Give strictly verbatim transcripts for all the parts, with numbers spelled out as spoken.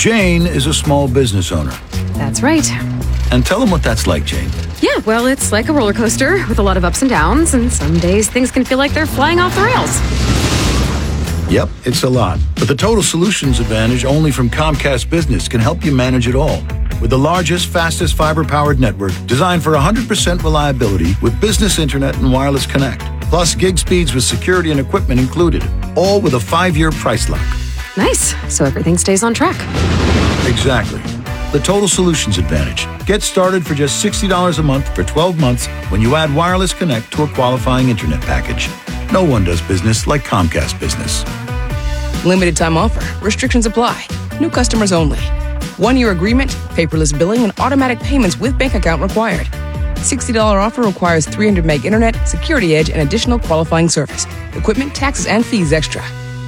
Jane is a small business owner. That's right. And tell them what that's like, Jane. Yeah, well, it's like a roller coaster with a lot of ups and downs, and some days things can feel like they're flying off the rails. Yep, it's a lot. But the Total Solutions Advantage only from Comcast Business can help you manage it all. With the largest, fastest fiber-powered network designed for one hundred percent reliability with business internet and wireless connect. Plus gig speeds with security and equipment included. All with a five-year price lock. Nice. So everything stays on track. Exactly. The Total Solutions Advantage. Get started for just sixty dollars a month for twelve months when you add wireless connect to a qualifying internet package. No one does business like Comcast Business. Limited time offer. Restrictions apply. New customers only. One-year agreement, paperless billing, and automatic payments with bank account required. sixty dollars offer requires three hundred meg internet, security edge, and additional qualifying service. Equipment, taxes, and fees extra.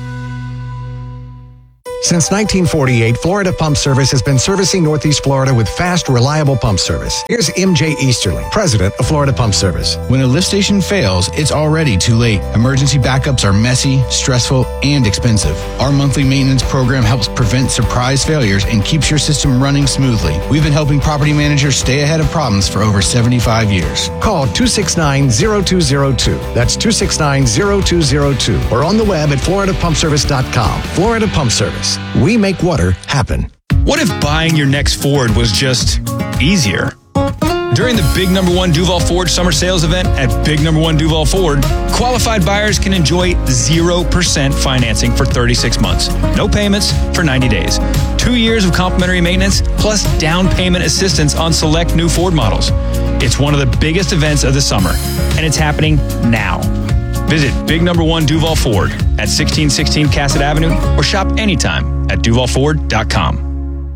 Since nineteen forty-eight, Florida Pump Service has been servicing Northeast Florida with fast, reliable pump service. Here's M J Easterling, president of Florida Pump Service. When a lift station fails, it's already too late. Emergency backups are messy, stressful, and expensive. Our monthly maintenance program helps prevent surprise failures and keeps your system running smoothly. We've been helping property managers stay ahead of problems for over seventy-five years. Call two six nine, zero two zero two. That's two six nine, zero two zero two. Or on the web at florida pump service dot com. Florida Pump Service. We make water happen. What if buying your next Ford was just easier? During the Big Number One Duval Ford Summer Sales Event at Big Number One Duval Ford, qualified buyers can enjoy zero percent financing for thirty-six months. No payments for ninety days. Two years of complimentary maintenance plus down payment assistance on select new Ford models. It's one of the biggest events of the summer, and it's happening now. Visit Big Number One Duval Ford at sixteen sixteen Cassett Avenue or shop anytime at duval ford dot com.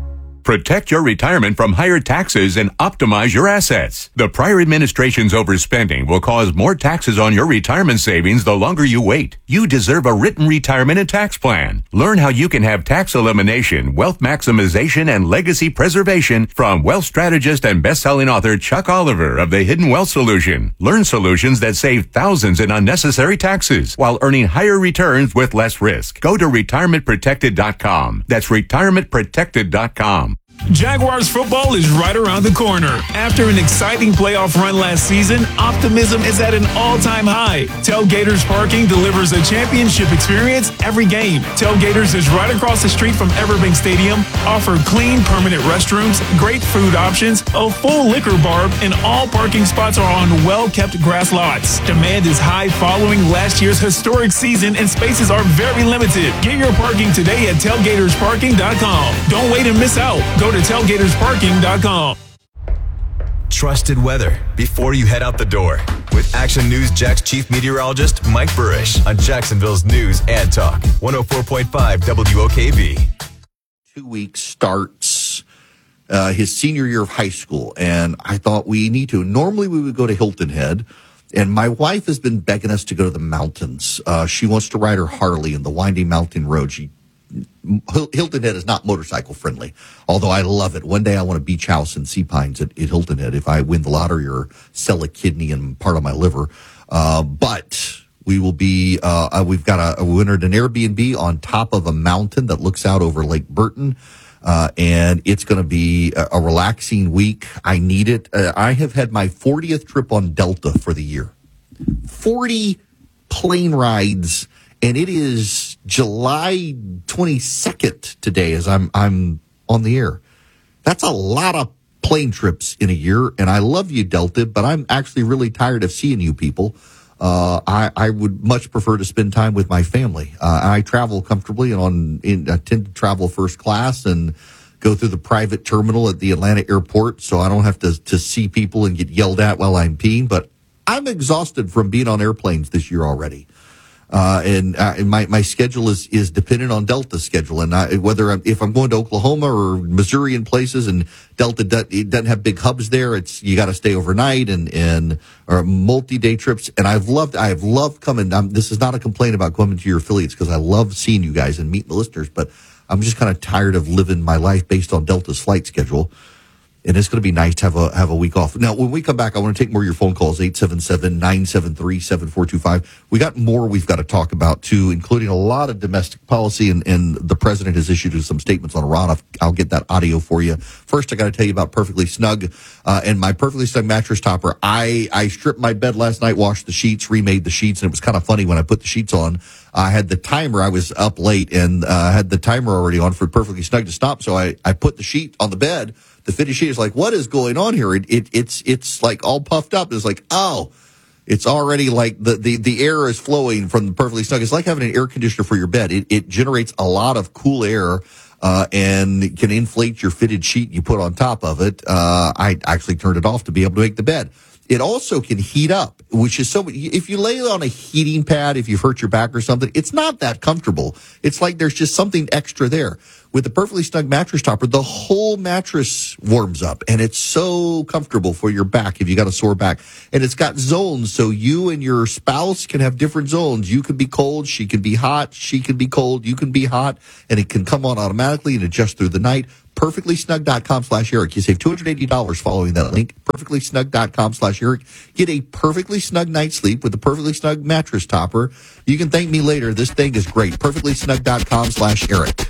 Protect your retirement from higher taxes and optimize your assets. The prior administration's overspending will cause more taxes on your retirement savings the longer you wait. You deserve a written retirement and tax plan. Learn how you can have tax elimination, wealth maximization, and legacy preservation from wealth strategist and best-selling author Chuck Oliver of The Hidden Wealth Solution. Learn solutions that save thousands in unnecessary taxes while earning higher returns with less risk. Go to retirement protected dot com. That's retirement protected dot com. Jaguars football is right around the corner. After an exciting playoff run last season, optimism is at an all-time high. Tailgaters Parking delivers a championship experience every game. Tailgaters is right across the street from Everbank Stadium, offer clean, permanent restrooms, great food options, a full liquor bar, and all parking spots are on well-kept grass lots. Demand is high following last year's historic season, and spaces are very limited. Get your parking today at tailgaters parking dot com. Don't wait and miss out. Go to tailgaters parking dot com. Trusted weather before you head out the door with Action News Jack's chief meteorologist Mike Burrish on Jacksonville's News and Talk one oh four point five W O K V. Two weeks starts uh, his senior year of high school, and I thought we need to. Normally we would go to Hilton Head, and my wife has been begging us to go to the mountains. Uh, she wants to ride her Harley in the winding mountain road. She Hilton Head is not motorcycle friendly, although I love it. One day I want a beach house in Sea Pines at, at Hilton Head if I win the lottery or sell a kidney and part of my liver. Uh, but we will be, uh, we've got a, we entered an Airbnb on top of a mountain that looks out over Lake Burton. Uh, and it's going to be a, a relaxing week. I need it. Uh, I have had my fortieth trip on Delta for the year. forty plane rides. And it is July twenty-second today as I'm I'm on the air. That's a lot of plane trips in a year, and I love you, Delta, but I'm actually really tired of seeing you people. Uh, I, I would much prefer to spend time with my family. Uh, I travel comfortably, and on in, I tend to travel first class and go through the private terminal at the Atlanta airport, so I don't have to, to see people and get yelled at while I'm peeing. But I'm exhausted from being on airplanes this year already. Uh, and, uh, and my, my schedule is, is dependent on Delta's schedule. And I, whether I'm, if I'm going to Oklahoma or Missouri and places and Delta do, it doesn't have big hubs there, it's, you got to stay overnight and, and, or multi-day trips. And I've loved, I've loved coming. Um, this is not a complaint about coming to your affiliates because I love seeing you guys and meeting the listeners, but I'm just kind of tired of living my life based on Delta's flight schedule. And it's going to be nice to have a have a week off. Now, when we come back, I want to take more of your phone calls, eight seven seven, nine seven three, seven four two five. We got more we've got to talk about, too, including a lot of domestic policy, and, and the president has issued some statements on Iran. I'll, I'll get that audio for you. First, I got to tell you about Perfectly Snug uh, and my Perfectly Snug mattress topper. I, I stripped my bed last night, washed the sheets, remade the sheets, and it was kind of funny when I put the sheets on. I had the timer. I was up late and uh, had the timer already on for Perfectly Snug to stop, so I, I put the sheet on the bed. The fitted sheet is like, what is going on here? It, it it's it's like all puffed up. It's like, oh, it's already like the, the, the air is flowing from the Perfectly Snug. It's like having an air conditioner for your bed. It, it generates a lot of cool air uh, and can inflate your fitted sheet you put on top of it. Uh, I actually turned it off to be able to make the bed. It also can heat up, which is so, if you lay it on a heating pad, if you've hurt your back or something, it's not that comfortable. It's like there's just something extra there. With the Perfectly Snug mattress topper, the whole mattress warms up, and it's so comfortable for your back if you got a sore back. And it's got zones, so you and your spouse can have different zones. You can be cold, she can be hot, she can be cold, you can be hot, and it can come on automatically and adjust through the night. perfectly snug dot com slash Eric. You save two hundred eighty dollars following that link. perfectly snug dot com slash Eric. Get a perfectly snug night's sleep with the Perfectly Snug mattress topper. You can thank me later. This thing is great. perfectly snug dot com slash Eric.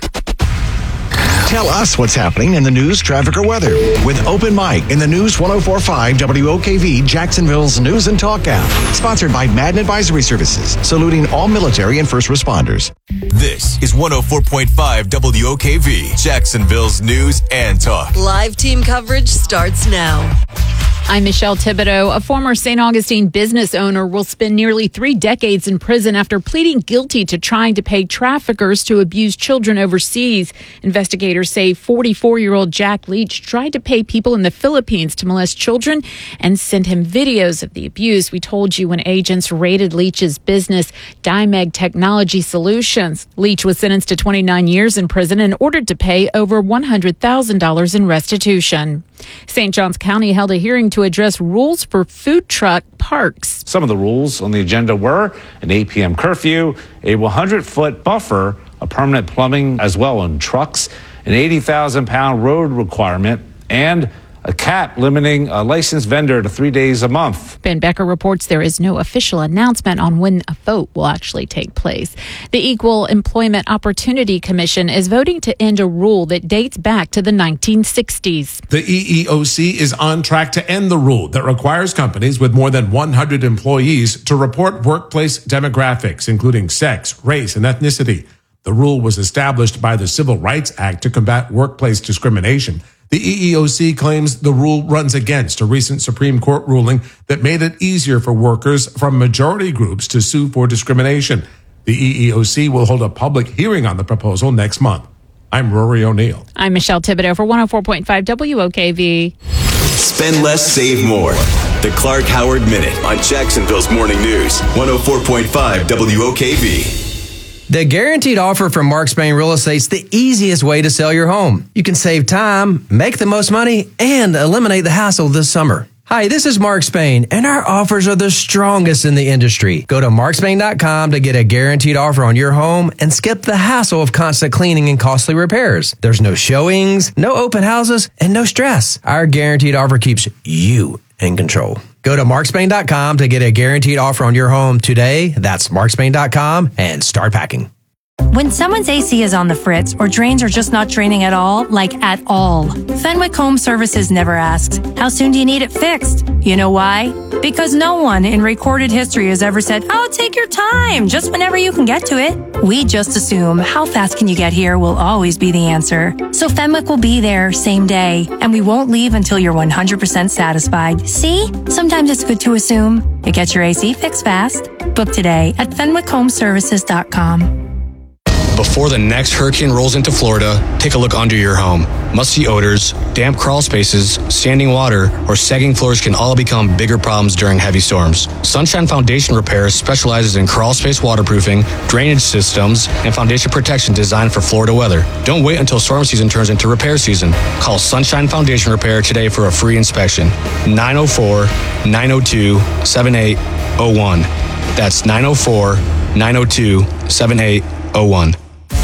Tell us what's happening in the news, traffic, or weather with Open Mic in the News one oh four point five W O K V, Jacksonville's News and Talk app. Sponsored by Madden Advisory Services, saluting all military and first responders. This is one oh four point five W O K V, Jacksonville's News and Talk. Live team coverage starts now. I'm Michelle Thibodeau. A former Saint Augustine business owner will spend nearly three decades in prison after pleading guilty to trying to pay traffickers to abuse children overseas. Investigators say forty-four-year-old Jack Leach tried to pay people in the Philippines to molest children and send him videos of the abuse. We told you when agents raided Leach's business, Dimeg Technology Solutions. Leach was sentenced to twenty-nine years in prison and ordered to pay over one hundred thousand dollars in restitution. Saint Johns County held a hearing to address rules for food truck parks. Some of the rules on the agenda were an eight p.m. curfew, a one hundred foot buffer, a permanent plumbing as well on trucks, an eighty thousand pound road requirement, and a cap limiting a licensed vendor to three days a month. Ben Becker reports there is no official announcement on when a vote will actually take place. The Equal Employment Opportunity Commission is voting to end a rule that dates back to the nineteen sixties. The E E O C is on track to end the rule that requires companies with more than one hundred employees to report workplace demographics, including sex, race, and ethnicity. The rule was established by the Civil Rights Act to combat workplace discrimination. The E E O C claims the rule runs against a recent Supreme Court ruling that made it easier for workers from majority groups to sue for discrimination. The E E O C will hold a public hearing on the proposal next month. I'm Rory O'Neill. I'm Michelle Thibodeau for one oh four point five W O K V. Spend less, save more. The Clark Howard Minute on Jacksonville's Morning News, one oh four point five W O K V. The Guaranteed Offer from Mark Spain Real Estate's the easiest way to sell your home. You can save time, make the most money, and eliminate the hassle this summer. Hi, this is Mark Spain, and our offers are the strongest in the industry. Go to mark spain dot com to get a guaranteed offer on your home and skip the hassle of constant cleaning and costly repairs. There's no showings, no open houses, and no stress. Our guaranteed offer keeps you in control. Go to mark spain dot com to get a guaranteed offer on your home today. That's mark spain dot com and start packing. When someone's A C is on the fritz or drains are just not draining at all, like at all, Fenwick Home Services never asks, how soon do you need it fixed? You know why? Because no one in recorded history has ever said, oh, take your time, just whenever you can get to it. We just assume how fast can you get here will always be the answer. So Fenwick will be there same day, and we won't leave until you're one hundred percent satisfied. See? Sometimes it's good to assume. It gets your A C fixed fast. Book today at fenwick home services dot com. Before the next hurricane rolls into Florida, take a look under your home. Musty odors, damp crawl spaces, standing water, or sagging floors can all become bigger problems during heavy storms. Sunshine Foundation Repair specializes in crawl space waterproofing, drainage systems, and foundation protection designed for Florida weather. Don't wait until storm season turns into repair season. Call Sunshine Foundation Repair today for a free inspection. nine oh four, nine oh two, seven eight oh one. That's nine oh four, nine oh two, seven eight oh one.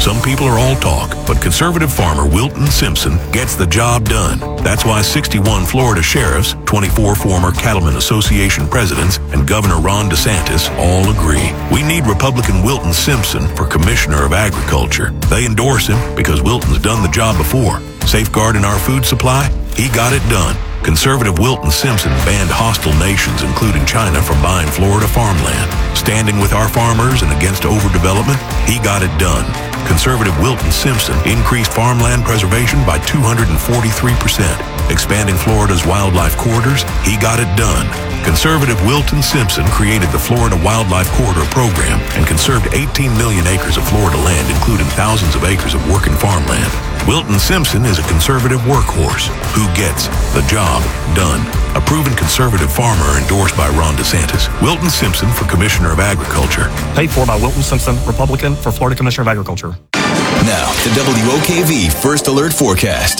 Some people are all talk, but conservative farmer Wilton Simpson gets the job done. That's why sixty-one Florida sheriffs, twenty-four former Cattlemen Association presidents, and Governor Ron DeSantis all agree. We need Republican Wilton Simpson for Commissioner of Agriculture. They endorse him because Wilton's done the job before. Safeguarding our food supply? He got it done. Conservative Wilton Simpson banned hostile nations, including China, from buying Florida farmland. Standing with our farmers and against overdevelopment? He got it done. Conservative Wilton Simpson increased farmland preservation by two hundred forty-three percent. Expanding Florida's wildlife corridors? He got it done. Conservative Wilton Simpson created the Florida Wildlife Corridor Program and conserved eighteen million acres of Florida land, including thousands of acres of working farmland. Wilton Simpson is a conservative workhorse who gets the job done. A proven conservative farmer endorsed by Ron DeSantis. Wilton Simpson for Commissioner of Agriculture. Paid for by Wilton Simpson, Republican, for Florida Commissioner of Agriculture. Now, the W O K V First Alert Forecast.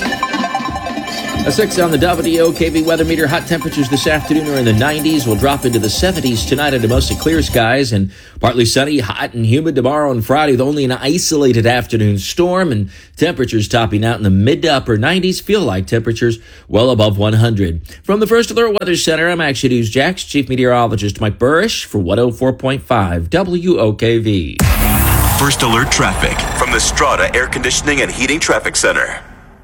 A six on the W O K V weather meter. Hot temperatures this afternoon are in the nineties. Will drop into the seventies tonight under mostly clear skies and partly sunny, hot and humid tomorrow and Friday with only an isolated afternoon storm, and temperatures topping out in the mid to upper nineties. Feel like temperatures well above one hundred. From the First Alert Weather Center, I'm Action News Jax Chief Meteorologist Mike Burrish for one oh four point five W O K V. First Alert Traffic from the Strata Air Conditioning and Heating Traffic Center.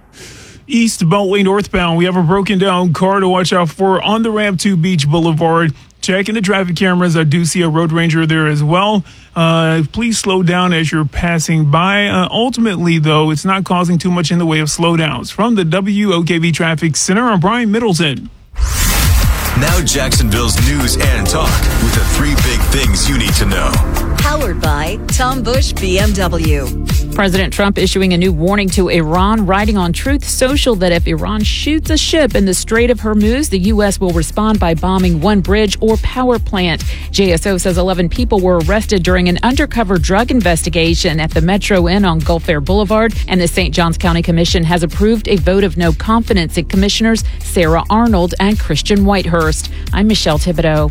East Beltway northbound, we have a broken down car to watch out for on the ramp to Beach Boulevard. Checking the traffic cameras, I do see a road ranger there as well. Uh, please slow down as you're passing by. Uh, ultimately, though, it's not causing too much in the way of slowdowns. From the W O K V Traffic Center, I'm Brian Middleton. Now Jacksonville's news and talk with the three big things you need to know. Powered by Tom Bush B M W. President Trump issuing a new warning to Iran, writing on Truth Social that if Iran shoots a ship in the Strait of Hormuz, the U S will respond by bombing one bridge or power plant. J S O says eleven people were arrested during an undercover drug investigation at the Metro Inn on Gulf Air Boulevard, and the Saint Johns County Commission has approved a vote of no confidence in Commissioners Sarah Arnold and Christian Whitehurst. I'm Michelle Thibodeau.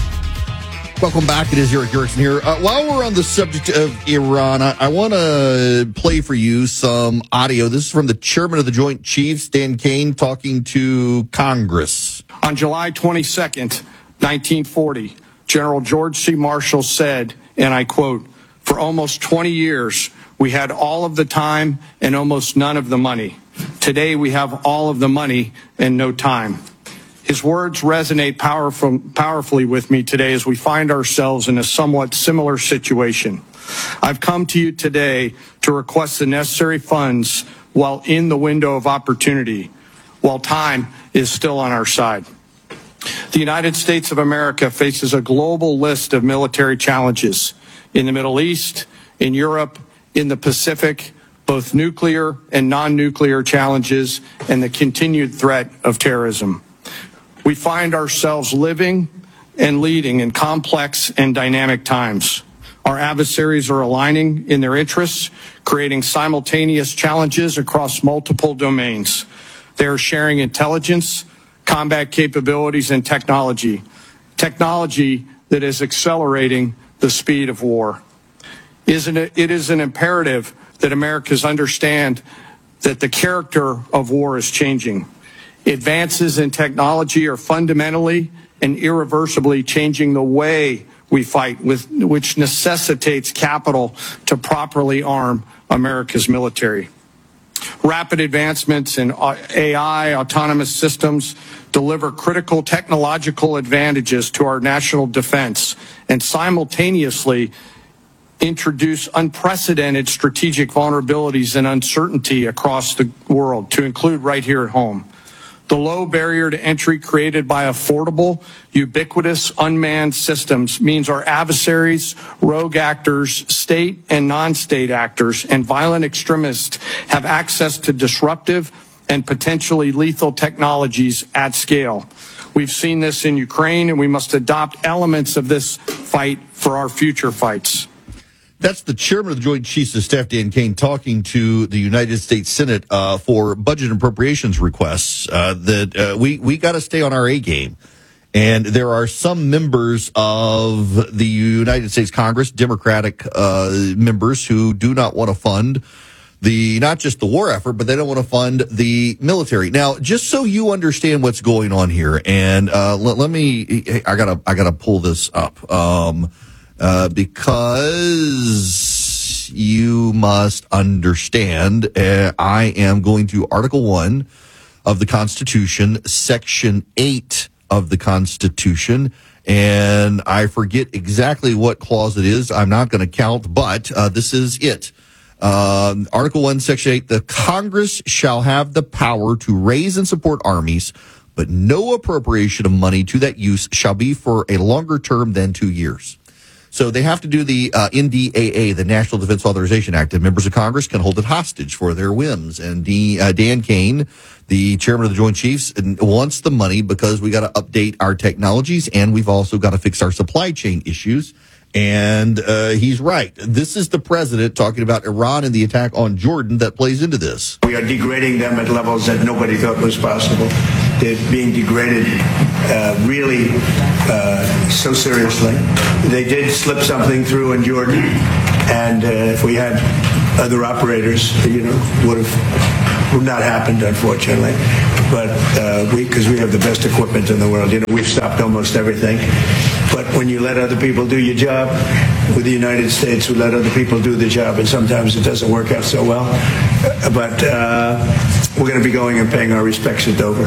Welcome back. It is Eric Erickson here. Uh, while we're on the subject of Iran, I, I want to play for you some audio. This is from the chairman of the Joint Chiefs, Dan Kane, talking to Congress. On July twenty-second, nineteen forty, General George C. Marshall said, and I quote, "For almost twenty years, we had all of the time and almost none of the money. Today, we have all of the money and no time." His words resonate powerful, powerfully with me today as we find ourselves in a somewhat similar situation. I've come to you today to request the necessary funds while in the window of opportunity, while time is still on our side. The United States of America faces a global list of military challenges in the Middle East, in Europe, in the Pacific, both nuclear and non-nuclear challenges, and the continued threat of terrorism. We find ourselves living and leading in complex and dynamic times. Our adversaries are aligning in their interests, creating simultaneous challenges across multiple domains. They are sharing intelligence, combat capabilities, and technology. Technology that is accelerating the speed of war. Isn't it, it is an imperative that Americans understand that the character of war is changing. Advances in technology are fundamentally and irreversibly changing the way we fight, with, which necessitates capital to properly arm America's military. Rapid advancements in A I, autonomous systems, deliver critical technological advantages to our national defense and simultaneously introduce unprecedented strategic vulnerabilities and uncertainty across the world, to include right here at home. The low barrier to entry created by affordable, ubiquitous, unmanned systems means our adversaries, rogue actors, state and non-state actors, and violent extremists have access to disruptive and potentially lethal technologies at scale. We've seen this in Ukraine, and we must adopt elements of this fight for our future fights. That's the chairman of the Joint Chiefs of Staff, Dan Kane, talking to the United States Senate uh, for budget and appropriations requests. Uh, that uh, we we got to stay on our A game, And there are some members of the United States Congress, Democratic uh, members, who do not want to fund the not just the war effort, but they don't want to fund the military. Now, just so you understand what's going on here, and uh, let, let me, I gotta, I gotta pull this up um, uh, because you must understand. Uh, I am going to Article One of the Constitution, Section Eight of the Constitution. And I forget exactly what clause it is. I'm not going to count, but uh, this is it. Um, Article one, Section eight, the Congress shall have the power to raise and support armies, but no appropriation of money to that use shall be for a longer term than two years. So they have to do the uh, N D A A, the National Defense Authorization Act, and members of Congress can hold it hostage for their whims. And D, uh, Dan Kane, the chairman of the Joint Chiefs, wants the money because we got to update our technologies, and we've also got to fix our supply chain issues. And uh, he's right. This is the president talking about Iran and the attack on Jordan that plays into this. We are degrading them at levels that nobody thought was possible. They're being degraded uh, really uh, so seriously. They did slip something through in Jordan, and uh, if we had other operators, you know, would have would not happened, unfortunately. But uh, we, because we have the best equipment in the world, you know, we've stopped almost everything. But when you let other people do your job, with the United States, we let other people do the job, and sometimes it doesn't work out so well. But uh, we're going to be going and paying our respects at Dover.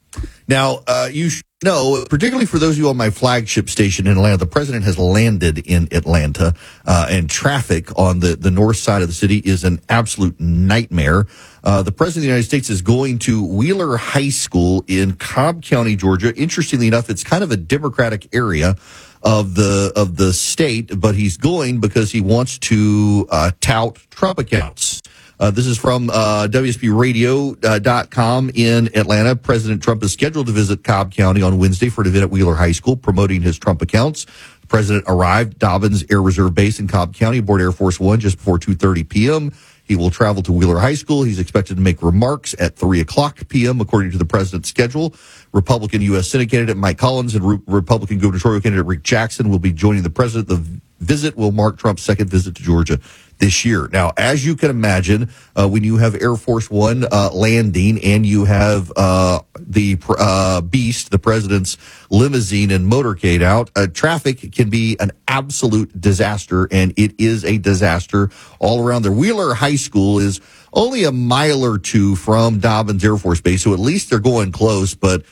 Now, uh, you should know, particularly for those of you on my flagship station in Atlanta, the president has landed in Atlanta, uh, and traffic on the, the north side of the city is an absolute nightmare. Uh, the president of the United States is going to Wheeler High School in Cobb County, Georgia. Interestingly enough, it's kind of a Democratic area of the of the state, but he's going because he wants to uh, tout Trump accounts. Uh, this is from uh, W S B radio dot com in Atlanta. President Trump is scheduled to visit Cobb County on Wednesday for an event at Wheeler High School promoting his Trump accounts. The president arrived at Dobbins Air Reserve Base in Cobb County aboard Air Force One just before two thirty p.m. He will travel to Wheeler High School. He's expected to make remarks at three o'clock p.m., according to the president's schedule. Republican U S Senate candidate Mike Collins and Re- Republican gubernatorial candidate Rick Jackson will be joining the president. The visit will mark Trump's second visit to Georgia this year. Now, as you can imagine, uh, when you have Air Force One uh, landing and you have uh, the uh, Beast, the president's limousine and motorcade out, uh, traffic can be an absolute disaster, and it is a disaster all around there. Wheeler High School is only a mile or two from Dobbins Air Force Base, so at least they're going close, but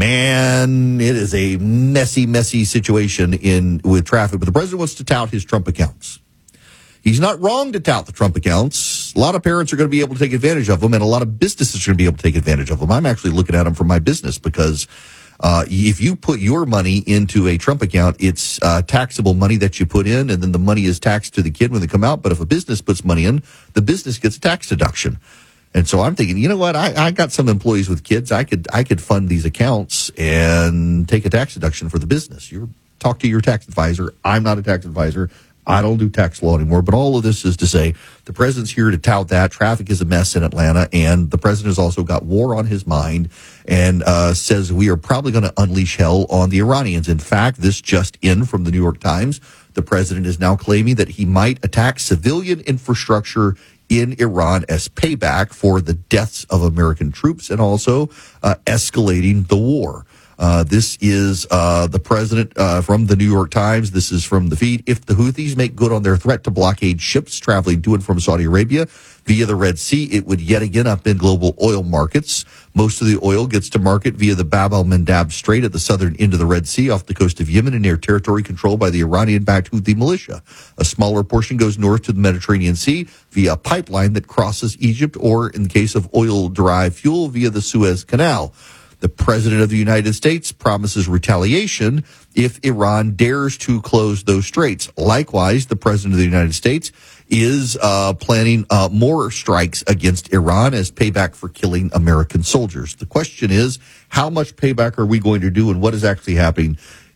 man, it is a messy, messy situation in with traffic. But the president wants to tout his Trump accounts. He's not wrong to tout the Trump accounts. A lot of parents are going to be able to take advantage of them, and a lot of businesses are going to be able to take advantage of them. I'm actually looking at them for my business because uh, if you put your money into a Trump account, it's uh, taxable money that you put in, and then the money is taxed to the kid when they come out. But if a business puts money in, the business gets a tax deduction. And so I'm thinking, you know what? I, I got some employees with kids. I could I could fund these accounts and take a tax deduction for the business. You talk to your tax advisor. I'm not a tax advisor. I don't do tax law anymore. But all of this is to say the president's here to tout that. Traffic is a mess in Atlanta, and the president has also got war on his mind and uh, says we are probably going to unleash hell on the Iranians. In fact, this just in from the New York Times, the president is now claiming that he might attack civilian infrastructure in Iran as payback for the deaths of American troops and also uh, escalating the war. Uh, this is uh, the president uh, from the New York Times. This is from the feed. If the Houthis make good on their threat to blockade ships traveling to and from Saudi Arabia via the Red Sea, it would yet again upend global oil markets. Most of the oil gets to market via the Bab el-Mandab Strait at the southern end of the Red Sea off the coast of Yemen and near territory controlled by the Iranian-backed Houthi militia. A smaller portion goes north to the Mediterranean Sea via a pipeline that crosses Egypt, or in the case of oil-derived fuel, via the Suez Canal. The president of the United States promises retaliation if Iran dares to close those straits. Likewise, the president of the United States is uh, planning uh, more strikes against Iran as payback for killing American soldiers. The question is, how much payback are we going to do, and what is actually happening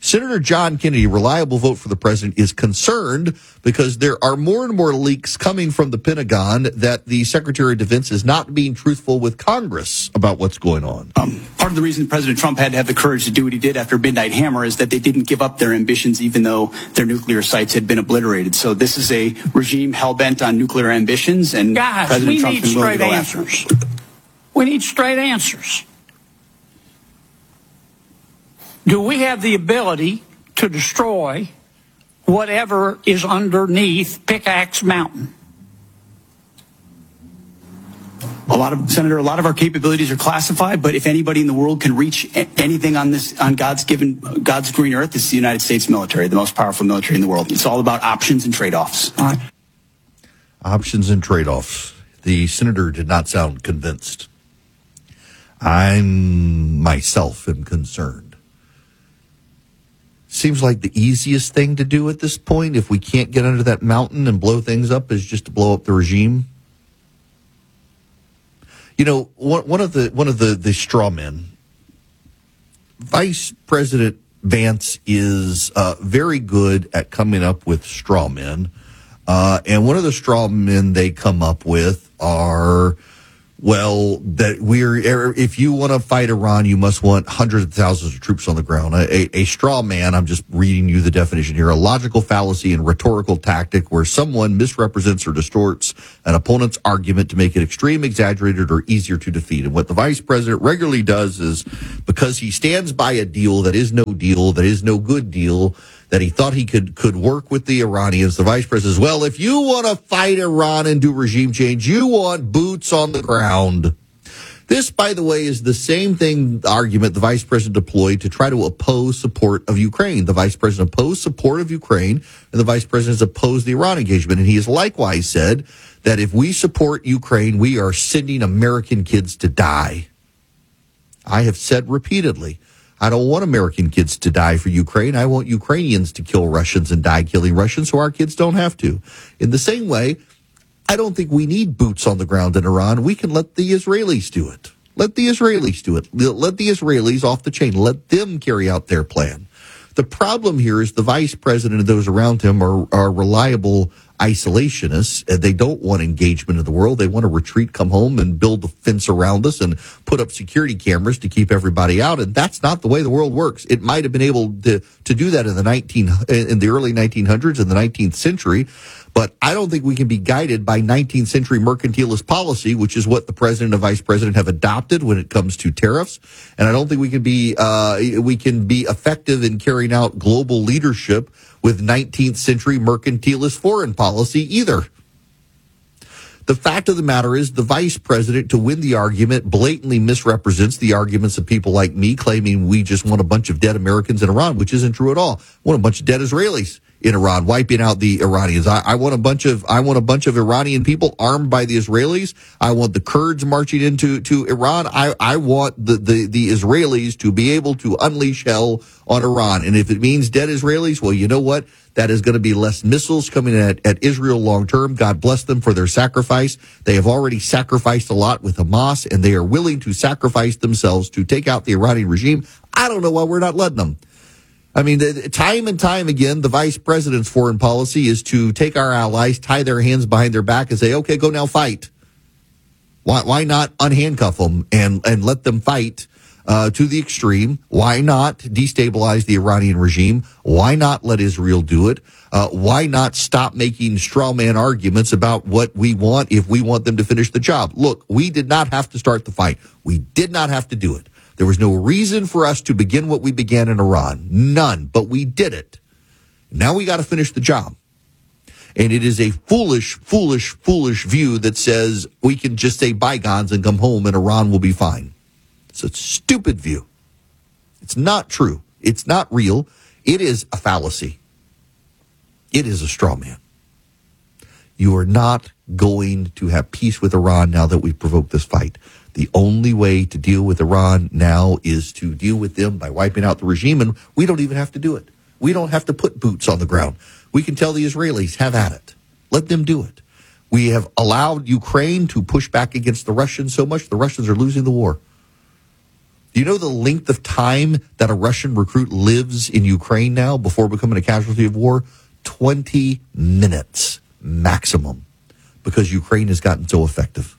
Senator John Kennedy, reliable vote for the president, is concerned because there are more and more leaks coming from the Pentagon that the Secretary of Defense is not being truthful with Congress about what's going on. Um, part of the reason President Trump had to have the courage to do what he did after Midnight Hammer is that they didn't give up their ambitions even though their nuclear sites had been obliterated. So this is a regime hell-bent on nuclear ambitions, and Guys, President we Trump's need been willing to straight go after answers. them. We need straight answers. Do we have the ability to destroy whatever is underneath Pickaxe Mountain? A lot of Senator, a lot of our capabilities are classified, but if anybody in the world can reach a- anything on this, on God's given, God's green earth, it's the United States military, the most powerful military in the world. It's all about options and trade-offs. All right. Options and trade-offs. The senator did not sound convinced. I myself am concerned. Seems like the easiest thing to do at this point, if we can't get under that mountain and blow things up, is just to blow up the regime. You know, one, one of the one of the, the straw men, Vice President Vance is uh, very good at coming up with straw men. Uh, and one of the straw men they come up with are, well, that we're, if you want to fight Iran, you must want hundreds of thousands of troops on the ground. A, a straw man, I'm just reading you the definition here, a logical fallacy and rhetorical tactic where someone misrepresents or distorts an opponent's argument to make it extreme, exaggerated, or easier to defeat. And what the vice president regularly does is, because he stands by a deal that is no deal, that is no good deal, that he thought he could could work with the Iranians, the vice president says, well, if you want to fight Iran and do regime change, you want boots on the ground. This, by the way, is the same thing, argument the vice president deployed to try to oppose support of Ukraine. The vice president opposed support of Ukraine, and the vice president has opposed the Iran engagement. And he has likewise said that if we support Ukraine, we are sending American kids to die. I have said repeatedly, I don't want American kids to die for Ukraine. I want Ukrainians to kill Russians and die killing Russians so our kids don't have to. In the same way, I don't think we need boots on the ground in Iran. We can let the Israelis do it. Let the Israelis do it. Let the Israelis off the chain. Let them carry out their plan. The problem here is the vice president and those around him are, are reliable isolationists. And they don't want engagement in the world. They want to retreat, come home, and build a fence around us and put up security cameras to keep everybody out. And that's not the way the world works. It might have been able to, to do that in the nineteen in the early nineteen hundreds, in the nineteenth century. But I don't think we can be guided by nineteenth century mercantilist policy, which is what the president and vice president have adopted when it comes to tariffs. And I don't think we can be uh, we can be effective in carrying out global leadership with nineteenth century mercantilist foreign policy either. The fact of the matter is the vice president, to win the argument, blatantly misrepresents the arguments of people like me claiming we just want a bunch of dead Americans in Iran, which isn't true at all. We want a bunch of dead Israelis in Iran, wiping out the Iranians. I, I want a bunch of I want a bunch of Iranian people armed by the Israelis. I want the Kurds marching into to Iran. I, I want the, the, the Israelis to be able to unleash hell on Iran. And if it means dead Israelis, well, you know what? That is going to be less missiles coming at, at Israel long term. God bless them for their sacrifice. They have already sacrificed a lot with Hamas, and they are willing to sacrifice themselves to take out the Iranian regime. I don't know why we're not letting them. I mean, the, time and time again, the vice president's foreign policy is to take our allies, tie their hands behind their back, and say, okay, go now fight. Why, why not unhandcuff them and, and let them fight uh, to the extreme? Why not destabilize the Iranian regime? Why not let Israel do it? Uh, why not stop making straw man arguments about what we want if we want them to finish the job? Look, we did not have to start the fight. We did not have to do it. There was no reason for us to begin what we began in Iran. None, but we did it. Now we got to finish the job. And it is a foolish, foolish, foolish view that says we can just say bygones and come home and Iran will be fine. It's a stupid view. It's not true. It's not real. It is a fallacy. It is a straw man. You are not going to have peace with Iran now that we've provoked this fight. The only way to deal with Iran now is to deal with them by wiping out the regime, and we don't even have to do it. We don't have to put boots on the ground. We can tell the Israelis, have at it. Let them do it. We have allowed Ukraine to push back against the Russians so much, the Russians are losing the war. Do you know the length of time that a Russian recruit lives in Ukraine now before becoming a casualty of war? twenty minutes maximum, because Ukraine has gotten so effective.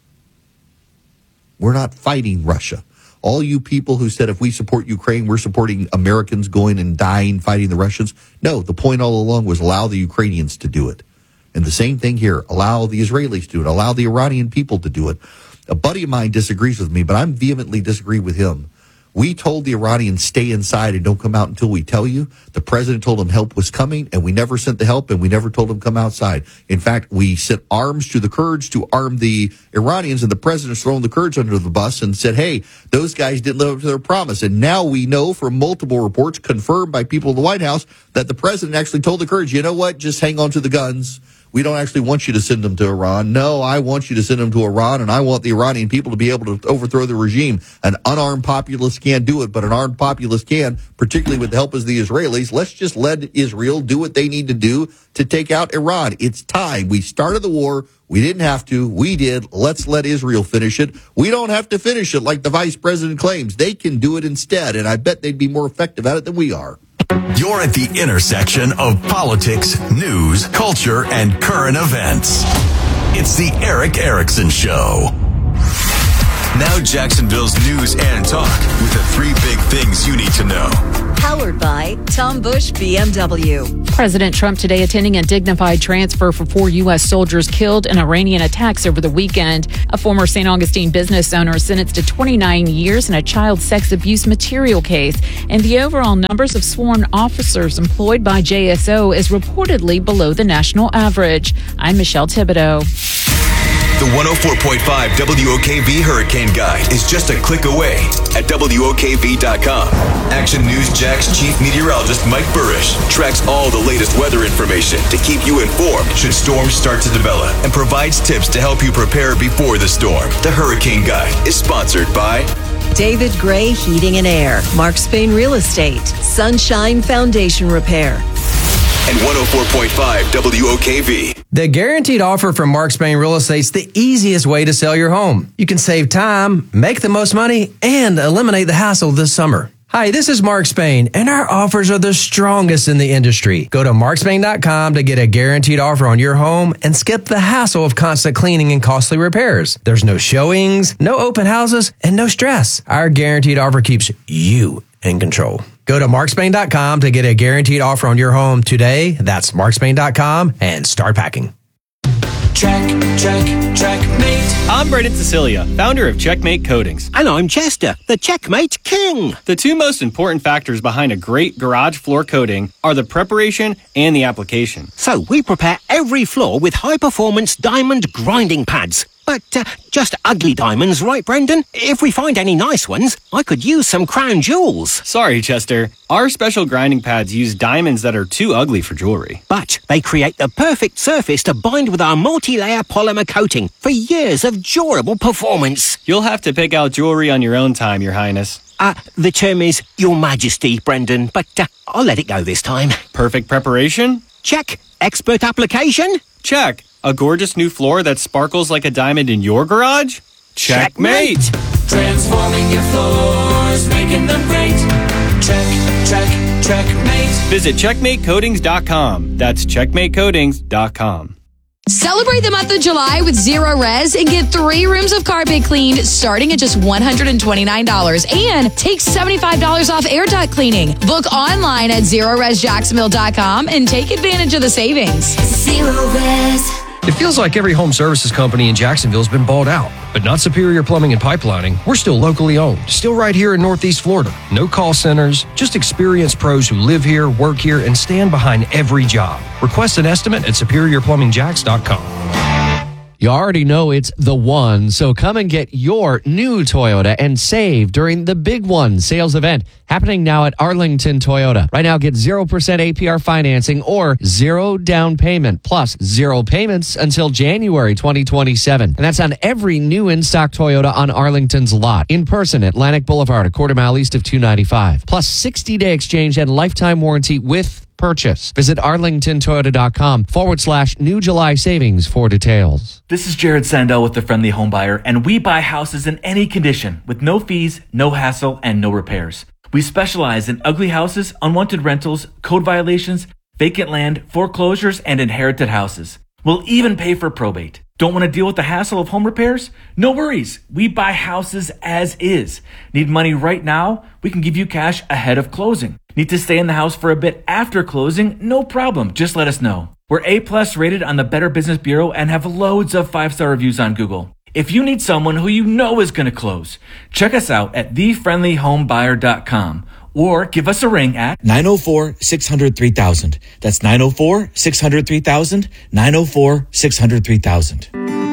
We're not fighting Russia. All you people who said if we support Ukraine, we're supporting Americans going and dying fighting the Russians. No, the point all along was allow the Ukrainians to do it. And the same thing here, allow the Israelis to do it, allow the Iranian people to do it. A buddy of mine disagrees with me, but I'm vehemently disagree with him. We told the Iranians stay inside and don't come out until we tell you. The president told them help was coming, and we never sent the help, and we never told them come outside. In fact, we sent arms to the Kurds to arm the Iranians, and the president's thrown the Kurds under the bus and said, hey, those guys didn't live up to their promise. And now we know from multiple reports confirmed by people in the White House that the president actually told the Kurds, you know what, just hang on to the guns. We don't actually want you to send them to Iran. No, I want you to send them to Iran, and I want the Iranian people to be able to overthrow the regime. An unarmed populace can't do it, but an armed populace can, particularly with the help of the Israelis. Let's just let Israel do what they need to do to take out Iran. It's time. We started the war. We didn't have to. We did. Let's let Israel finish it. We don't have to finish it like the vice president claims. They can do it instead, and I bet they'd be more effective at it than we are. You're at the intersection of politics, news, culture, and current events. It's the Eric Erickson Show. Now Jacksonville's news and talk with the three big things you need to know. Powered by Tom Bush B M W. President Trump today attending a dignified transfer for four U S soldiers killed in Iranian attacks over the weekend. A former Saint Augustine business owner sentenced to twenty-nine years in a child sex abuse material case. And the overall numbers of sworn officers employed by J S O is reportedly below the national average. I'm Michelle Thibodeau. The one oh four point five W O K V Hurricane Guide is just a click away at W O K V dot com. Action News Jack's chief meteorologist Mike Burrish tracks all the latest weather information to keep you informed should storms start to develop and provides tips to help you prepare before the storm. The Hurricane Guide is sponsored by David Gray Heating and Air, Mark Spain Real Estate, Sunshine Foundation Repair, and one oh four point five W O K V. The guaranteed offer from Mark Spain Real Estate's the easiest way to sell your home. You can save time, make the most money, and eliminate the hassle this summer. Hi, this is Mark Spain, and our offers are the strongest in the industry. Go to mark spain dot com to get a guaranteed offer on your home and skip the hassle of constant cleaning and costly repairs. There's no showings, no open houses, and no stress. Our guaranteed offer keeps you in control. Go to mark spain dot com to get a guaranteed offer on your home today. That's mark spain dot com and start packing. Check, check, checkmate. I'm Brendan Cecilia, founder of Checkmate Coatings. And I'm Chester, the Checkmate King. The two most important factors behind a great garage floor coating are the preparation and the application. So we prepare every floor with high-performance diamond grinding pads. But uh, just ugly diamonds, right, Brendan? If we find any nice ones, I could use some crown jewels. Sorry, Chester. Our special grinding pads use diamonds that are too ugly for jewelry. But they create the perfect surface to bind with our multi-layer polymer coating for years of durable performance. You'll have to pick out jewelry on your own time, Your Highness. Uh, the term is Your Majesty, Brendan, but uh, I'll let it go this time. Perfect preparation? Check. Expert application? Check. A gorgeous new floor that sparkles like a diamond in your garage? Checkmate! Transforming your floors, making them great. Check, check, checkmate. Visit checkmate coatings dot com. That's checkmate coatings dot com. Celebrate the month of July with Zero Res and get three rooms of carpet cleaned starting at just one hundred twenty-nine dollars and take seventy-five dollars off air duct cleaning. Book online at zero res jacksonville dot com and take advantage of the savings. Zero Res. It feels like every home services company in Jacksonville has been bought out, but not Superior Plumbing and Pipelining. We're still locally owned, still right here in Northeast Florida. No call centers, just experienced pros who live here, work here, and stand behind every job. Request an estimate at superior plumbing jacks dot com. You already know it's the one, so come and get your new Toyota and save during the Big One sales event Happening now at Arlington Toyota. Right now, get zero percent A P R financing or zero down payment plus zero payments until January twenty twenty-seven. And that's on every new in-stock Toyota on Arlington's lot. In person, Atlantic Boulevard, a quarter mile east of two ninety-five. Plus sixty-day exchange and lifetime warranty with purchase. Visit arlingtontoyota.com forward slash new July savings for details. This is Jared Sandell with The Friendly Home Buyer, and we buy houses in any condition with no fees, no hassle, and no repairs. We specialize in ugly houses, unwanted rentals, code violations, vacant land, foreclosures, and inherited houses. We'll even pay for probate. Don't want to deal with the hassle of home repairs? No worries. We buy houses as is. Need money right now? We can give you cash ahead of closing. Need to stay in the house for a bit after closing? No problem. Just let us know. We're A-plus rated on the Better Business Bureau and have loads of five-star reviews on Google. If you need someone who you know is going to close, check us out at the friendly home buyer dot com or give us a ring at nine oh four, six hundred, three thousand. That's nine oh four, six hundred, three thousand, nine oh four, six hundred, three thousand.